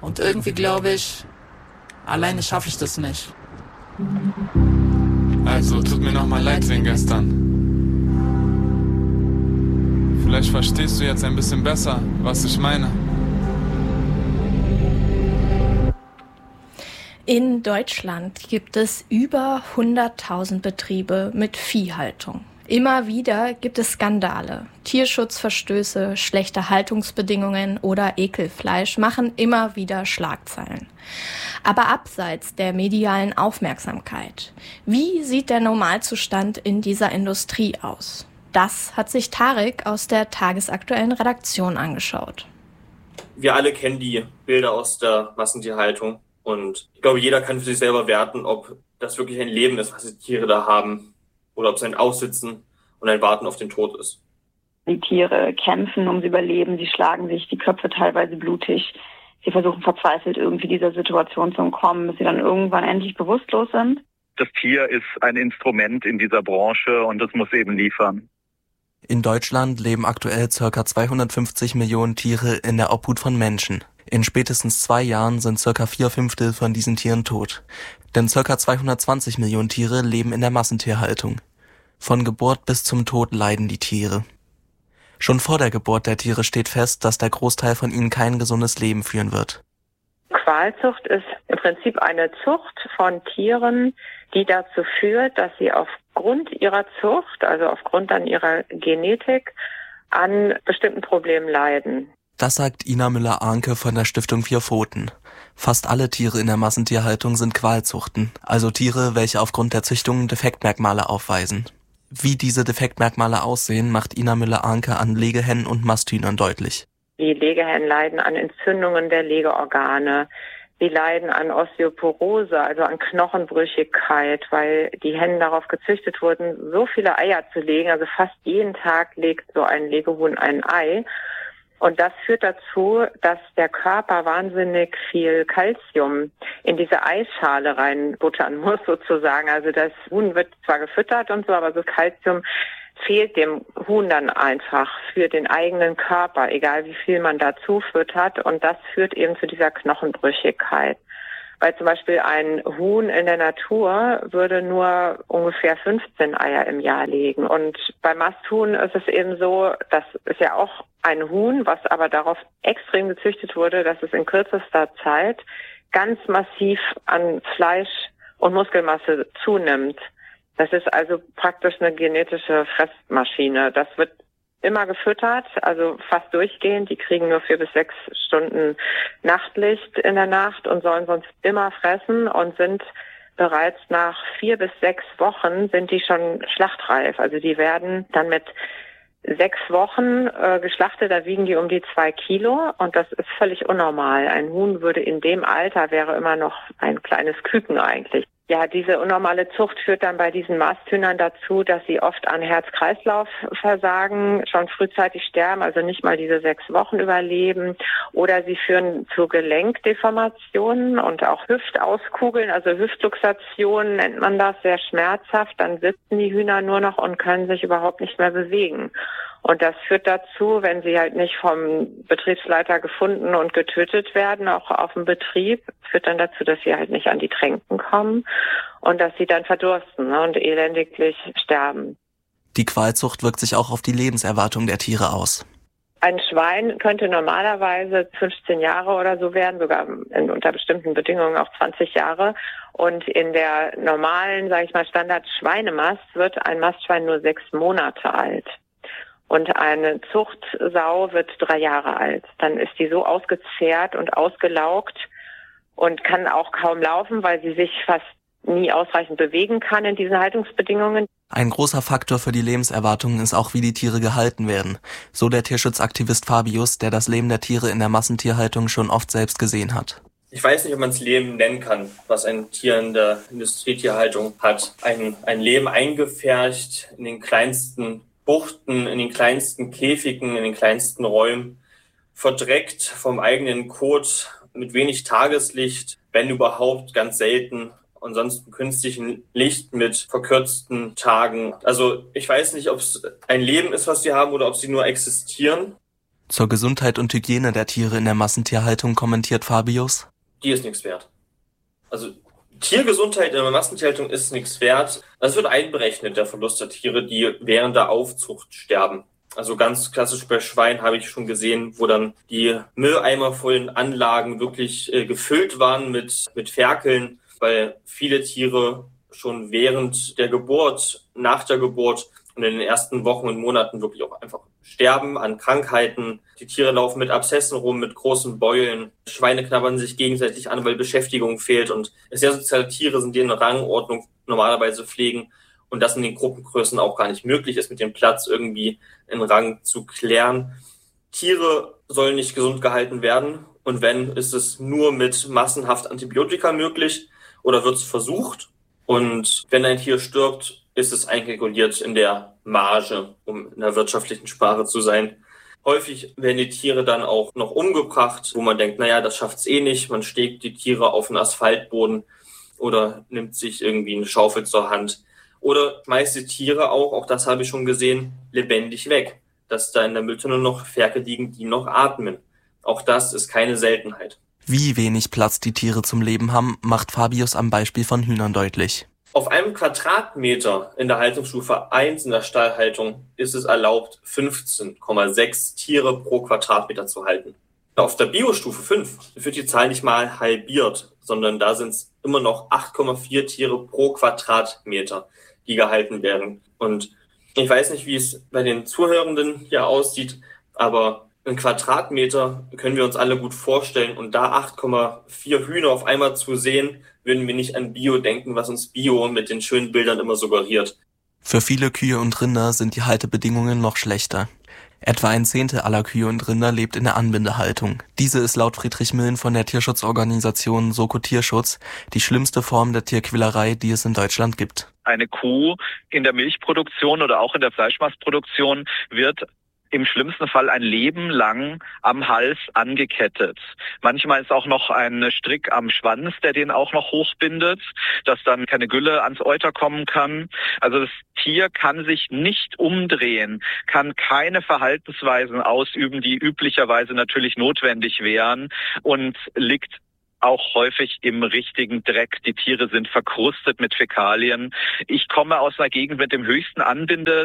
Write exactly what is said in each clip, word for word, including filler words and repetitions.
Und irgendwie glaube ich, alleine schaffe ich das nicht. Also, tut mir nochmal leid wegen gestern. Vielleicht verstehst du jetzt ein bisschen besser, was ich meine. In Deutschland gibt es über hunderttausend Betriebe mit Viehhaltung. Immer wieder gibt es Skandale. Tierschutzverstöße, schlechte Haltungsbedingungen oder Ekelfleisch machen immer wieder Schlagzeilen. Aber abseits der medialen Aufmerksamkeit, wie sieht der Normalzustand in dieser Industrie aus? Das hat sich Tarek aus der tagesaktuellen Redaktion angeschaut. Wir alle kennen die Bilder aus der Massentierhaltung und ich glaube, jeder kann für sich selber werten, ob das wirklich ein Leben ist, was die Tiere da haben oder ob es ein Aussitzen und ein Warten auf den Tod ist. Die Tiere kämpfen ums Überleben, sie schlagen sich die Köpfe teilweise blutig. Sie versuchen verzweifelt irgendwie dieser Situation zu entkommen, bis sie dann irgendwann endlich bewusstlos sind. Das Tier ist ein Instrument in dieser Branche und es muss eben liefern. In Deutschland leben aktuell ca. zweihundertfünfzig Millionen Tiere in der Obhut von Menschen. In spätestens zwei Jahren sind ca. vier Fünftel von diesen Tieren tot. Denn ca. zweihundertzwanzig Millionen Tiere leben in der Massentierhaltung. Von Geburt bis zum Tod leiden die Tiere. Schon vor der Geburt der Tiere steht fest, dass der Großteil von ihnen kein gesundes Leben führen wird. Qualzucht ist im Prinzip eine Zucht von Tieren, die dazu führt, dass sie aufgrund ihrer Zucht, also aufgrund dann ihrer Genetik, an bestimmten Problemen leiden. Das sagt Ina Müller-Arnke von der Stiftung Vier Pfoten. Fast alle Tiere in der Massentierhaltung sind Qualzuchten, also Tiere, welche aufgrund der Züchtung Defektmerkmale aufweisen. Wie diese Defektmerkmale aussehen, macht Ina Müller-Arnke an Legehennen und Masthühnern deutlich. Die Legehennen leiden an Entzündungen der Legeorgane. Sie leiden an Osteoporose, also an Knochenbrüchigkeit, weil die Hennen darauf gezüchtet wurden, so viele Eier zu legen. Also fast jeden Tag legt so ein Legehuhn ein Ei. Und das führt dazu, dass der Körper wahnsinnig viel Kalzium in diese Eischale reinbuttern muss sozusagen. Also das Huhn wird zwar gefüttert und so, aber so Kalzium fehlt dem Huhn dann einfach für den eigenen Körper, egal wie viel man dazu füttert. Und das führt eben zu dieser Knochenbrüchigkeit. Weil zum Beispiel ein Huhn in der Natur würde nur ungefähr fünfzehn Eier im Jahr legen. Und bei Masthuhn ist es eben so, das ist ja auch ein Huhn, was aber darauf extrem gezüchtet wurde, dass es in kürzester Zeit ganz massiv an Fleisch und Muskelmasse zunimmt. Das ist also praktisch eine genetische Fressmaschine. Das wird immer gefüttert, also fast durchgehend. Die kriegen nur vier bis sechs Stunden Nachtlicht in der Nacht und sollen sonst immer fressen und sind bereits nach vier bis sechs Wochen sind die schon schlachtreif. Also die werden dann mit sechs Wochen äh, geschlachtet, da wiegen die um die zwei Kilo und das ist völlig unnormal. Ein Huhn würde in dem Alter, wäre immer noch ein kleines Küken eigentlich. Ja, diese unnormale Zucht führt dann bei diesen Masthühnern dazu, dass sie oft an Herz-Kreislauf-Versagen schon frühzeitig sterben, also nicht mal diese sechs Wochen überleben. Oder sie führen zu Gelenkdeformationen und auch Hüftauskugeln, also Hüftluxation nennt man das, sehr schmerzhaft. Dann sitzen die Hühner nur noch und können sich überhaupt nicht mehr bewegen. Und das führt dazu, wenn sie halt nicht vom Betriebsleiter gefunden und getötet werden, auch auf dem Betrieb, führt dann dazu, dass sie halt nicht an die Tränken kommen und dass sie dann verdursten, ne, und elendiglich sterben. Die Qualzucht wirkt sich auch auf die Lebenserwartung der Tiere aus. Ein Schwein könnte normalerweise fünfzehn Jahre oder so werden, sogar in, unter bestimmten Bedingungen auch zwanzig Jahre. Und in der normalen, sage ich mal, Standard-Schweinemast wird ein Mastschwein nur sechs Monate alt. Und eine Zuchtsau wird drei Jahre alt. Dann ist die so ausgezehrt und ausgelaugt und kann auch kaum laufen, weil sie sich fast nie ausreichend bewegen kann in diesen Haltungsbedingungen. Ein großer Faktor für die Lebenserwartung ist auch, wie die Tiere gehalten werden. So der Tierschutzaktivist Fabius, der das Leben der Tiere in der Massentierhaltung schon oft selbst gesehen hat. Ich weiß nicht, ob man es Leben nennen kann, was ein Tier in der Industrietierhaltung hat. Ein, ein Leben eingepfercht in den kleinsten Buchten, in den kleinsten Käfigen, in den kleinsten Räumen, verdreckt vom eigenen Kot, mit wenig Tageslicht, wenn überhaupt ganz selten, ansonsten künstlichen Licht mit verkürzten Tagen. Also ich weiß nicht, ob es ein Leben ist, was sie haben, oder ob sie nur existieren. Zur Gesundheit und Hygiene der Tiere in der Massentierhaltung kommentiert Fabius: Die ist nichts wert. Also Tiergesundheit in der Massentierhaltung ist nichts wert. Das wird einberechnet, der Verlust der Tiere, die während der Aufzucht sterben. Also ganz klassisch bei Schweinen habe ich schon gesehen, wo dann die mülleimervollen Anlagen wirklich äh, gefüllt waren mit, mit Ferkeln, weil viele Tiere schon während der Geburt, nach der Geburt und in den ersten Wochen und Monaten wirklich auch einfach sterben an Krankheiten. Die Tiere laufen mit Abszessen rum, mit großen Beulen. Schweine knabbern sich gegenseitig an, weil Beschäftigung fehlt. Und sehr soziale Tiere sind, die in Rangordnung normalerweise pflegen. Und das in den Gruppengrößen auch gar nicht möglich ist, mit dem Platz irgendwie in Rang zu klären. Tiere sollen nicht gesund gehalten werden. Und wenn, ist es nur mit massenhaft Antibiotika möglich oder wird es versucht. Und wenn ein Tier stirbt, ist es einkalkuliert in der Marge, um in der wirtschaftlichen Sprache zu sein. Häufig werden die Tiere dann auch noch umgebracht, wo man denkt, naja, das schafft's eh nicht. Man steckt die Tiere auf den Asphaltboden oder nimmt sich irgendwie eine Schaufel zur Hand. Oder schmeißt die Tiere auch, auch das habe ich schon gesehen, lebendig weg. Dass da in der Mülltonne noch Ferkel liegen, die noch atmen. Auch das ist keine Seltenheit. Wie wenig Platz die Tiere zum Leben haben, macht Fabius am Beispiel von Hühnern deutlich. Auf einem Quadratmeter in der Haltungsstufe eins in der Stallhaltung ist es erlaubt, fünfzehn Komma sechs Tiere pro Quadratmeter zu halten. Auf der Biostufe fünf wird die Zahl nicht mal halbiert, sondern da sind es immer noch acht Komma vier Tiere pro Quadratmeter, die gehalten werden. Und ich weiß nicht, wie es bei den Zuhörenden hier aussieht, aber ein Quadratmeter können wir uns alle gut vorstellen. Und da acht Komma vier Hühner auf einmal zu sehen, würden wir nicht an Bio denken, was uns Bio mit den schönen Bildern immer suggeriert. Für viele Kühe und Rinder sind die Haltebedingungen noch schlechter. Etwa ein Zehntel aller Kühe und Rinder lebt in der Anbindehaltung. Diese ist laut Friedrich Millen von der Tierschutzorganisation Soko Tierschutz die schlimmste Form der Tierquälerei, die es in Deutschland gibt. Eine Kuh in der Milchproduktion oder auch in der Fleischmassproduktion wird im schlimmsten Fall ein Leben lang am Hals angekettet. Manchmal ist auch noch ein Strick am Schwanz, der den auch noch hochbindet, dass dann keine Gülle ans Euter kommen kann. Also das Tier kann sich nicht umdrehen, kann keine Verhaltensweisen ausüben, die üblicherweise natürlich notwendig wären und liegt auch häufig im richtigen Dreck. Die Tiere sind verkrustet mit Fäkalien. Ich komme aus einer Gegend mit dem höchsten Anbinde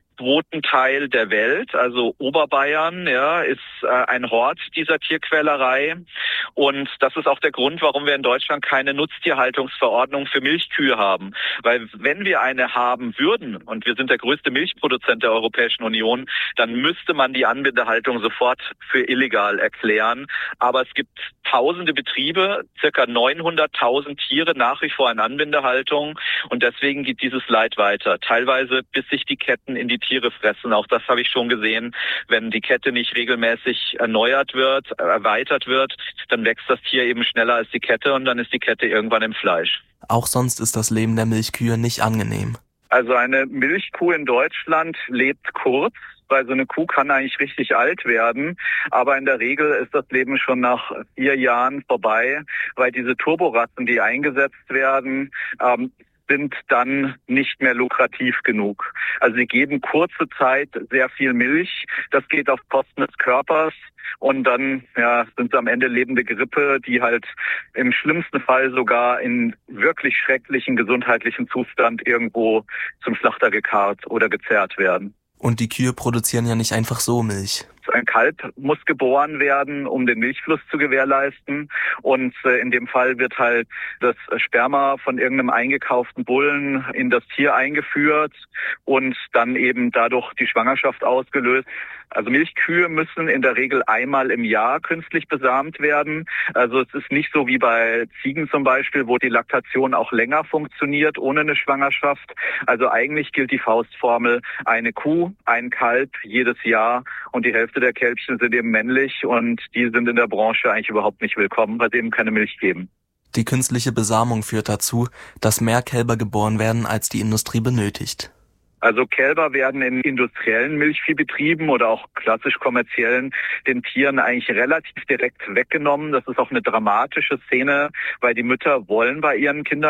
Teil der Welt, also Oberbayern, ja, ist äh, ein Hort dieser Tierquälerei. Und das ist auch der Grund, warum wir in Deutschland keine Nutztierhaltungsverordnung für Milchkühe haben. Weil wenn wir eine haben würden, und wir sind der größte Milchproduzent der Europäischen Union, dann müsste man die Anbindehaltung sofort für illegal erklären. Aber es gibt tausende Betriebe, circa neunhunderttausend Tiere nach wie vor in Anbindehaltung. Und deswegen geht dieses Leid weiter. Teilweise bis sich die Ketten in die Tiere fressen. Auch das habe ich schon gesehen. Wenn die Kette nicht regelmäßig erneuert wird, erweitert wird, dann wächst das Tier eben schneller als die Kette und dann ist die Kette irgendwann im Fleisch. Auch sonst ist das Leben der Milchkühe nicht angenehm. Also eine Milchkuh in Deutschland lebt kurz, weil so eine Kuh kann eigentlich richtig alt werden. Aber in der Regel ist das Leben schon nach vier Jahren vorbei, weil diese Turborassen, die eingesetzt werden, ähm, sind dann nicht mehr lukrativ genug. Also sie geben kurze Zeit sehr viel Milch. Das geht auf Kosten des Körpers. Und dann ja, sind sie am Ende lebende Gerippe, die halt im schlimmsten Fall sogar in wirklich schrecklichen gesundheitlichen Zustand irgendwo zum Schlachter gekarrt oder gezerrt werden. Und die Kühe produzieren ja nicht einfach so Milch. Ein Kalb muss geboren werden, um den Milchfluss zu gewährleisten. Und äh, in dem Fall wird halt das Sperma von irgendeinem eingekauften Bullen in das Tier eingeführt und dann eben dadurch die Schwangerschaft ausgelöst. Also Milchkühe müssen in der Regel einmal im Jahr künstlich besamt werden. Also es ist nicht so wie bei Ziegen zum Beispiel, wo die Laktation auch länger funktioniert ohne eine Schwangerschaft. Also eigentlich gilt die Faustformel, eine Kuh, ein Kalb jedes Jahr und die Hälfte der Kälbchen sind eben männlich und die sind in der Branche eigentlich überhaupt nicht willkommen, weil sie eben keine Milch geben. Die künstliche Besamung führt dazu, dass mehr Kälber geboren werden, als die Industrie benötigt. Also Kälber werden in industriellen Milchviehbetrieben oder auch klassisch kommerziellen den Tieren eigentlich relativ direkt weggenommen. Das ist auch eine dramatische Szene, weil die Mütter wollen bei ihren Kindern bleiben.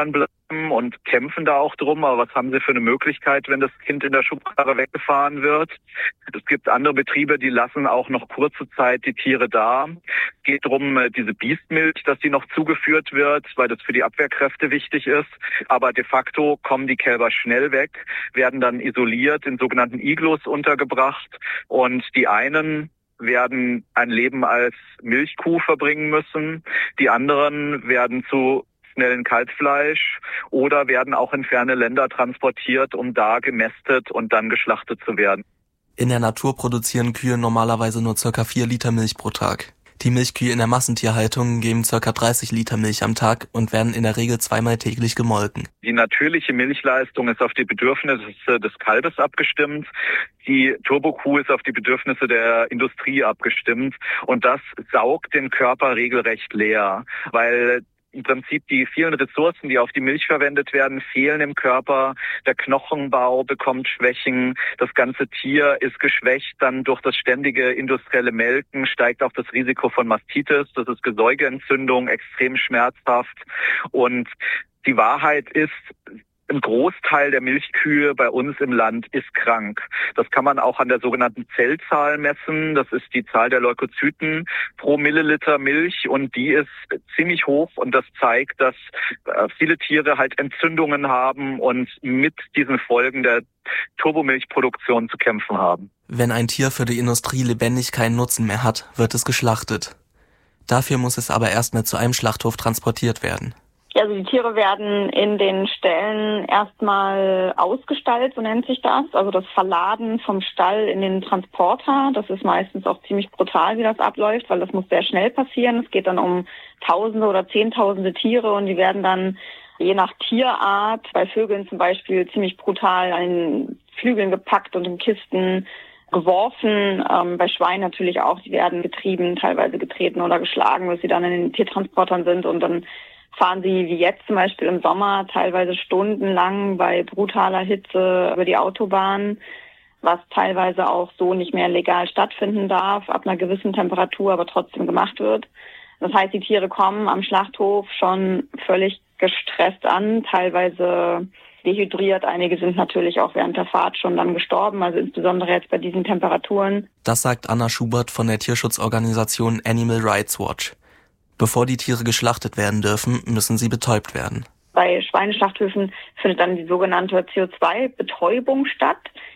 und kämpfen da auch drum. Aber was haben sie für eine Möglichkeit, wenn das Kind in der Schubkarre weggefahren wird? Es gibt andere Betriebe, die lassen auch noch kurze Zeit die Tiere da. Es geht darum, diese Biestmilch, dass die noch zugeführt wird, weil das für die Abwehrkräfte wichtig ist. Aber de facto kommen die Kälber schnell weg, werden dann isoliert in sogenannten Iglus untergebracht. Und die einen werden ein Leben als Milchkuh verbringen müssen. Die anderen werden zu schnellen Kalbfleisch oder werden auch in ferne Länder transportiert, um da gemästet und dann geschlachtet zu werden. In der Natur produzieren Kühe normalerweise nur circa vier Liter Milch pro Tag. Die Milchkühe in der Massentierhaltung geben circa dreißig Liter Milch am Tag und werden in der Regel zweimal täglich gemolken. Die natürliche Milchleistung ist auf die Bedürfnisse des Kalbes abgestimmt. Die Turbokuh ist auf die Bedürfnisse der Industrie abgestimmt. Und das saugt den Körper regelrecht leer, weil im Prinzip die vielen Ressourcen, die auf die Milch verwendet werden, fehlen im Körper. Der Knochenbau bekommt Schwächen. Das ganze Tier ist geschwächt. Dann durch das ständige industrielle Melken steigt auch das Risiko von Mastitis. Das ist Gesäugeentzündung, extrem schmerzhaft. Und die Wahrheit ist, ein Großteil der Milchkühe bei uns im Land ist krank. Das kann man auch an der sogenannten Zellzahl messen. Das ist die Zahl der Leukozyten pro Milliliter Milch und die ist ziemlich hoch und das zeigt, dass viele Tiere halt Entzündungen haben und mit diesen Folgen der Turbomilchproduktion zu kämpfen haben. Wenn ein Tier für die Industrie lebendig keinen Nutzen mehr hat, wird es geschlachtet. Dafür muss es aber erstmal zu einem Schlachthof transportiert werden. Also die Tiere werden in den Ställen erstmal ausgestallt, so nennt sich das. Also das Verladen vom Stall in den Transporter. Das ist meistens auch ziemlich brutal, wie das abläuft, weil das muss sehr schnell passieren. Es geht dann um Tausende oder Zehntausende Tiere und die werden dann je nach Tierart, bei Vögeln zum Beispiel, ziemlich brutal an Flügeln gepackt und in Kisten geworfen. Ähm, bei Schweinen natürlich auch. Die werden getrieben, teilweise getreten oder geschlagen, bis sie dann in den Tiertransportern sind und dann fahren sie wie jetzt zum Beispiel im Sommer teilweise stundenlang bei brutaler Hitze über die Autobahn, was teilweise auch so nicht mehr legal stattfinden darf, ab einer gewissen Temperatur, aber trotzdem gemacht wird. Das heißt, die Tiere kommen am Schlachthof schon völlig gestresst an, teilweise dehydriert. Einige sind natürlich auch während der Fahrt schon dann gestorben, also insbesondere jetzt bei diesen Temperaturen. Das sagt Anna Schubert von der Tierschutzorganisation Animal Rights Watch. Bevor die Tiere geschlachtet werden dürfen, müssen sie betäubt werden. Bei Schweineschlachthöfen findet dann die sogenannte C O zwei Betäubung statt.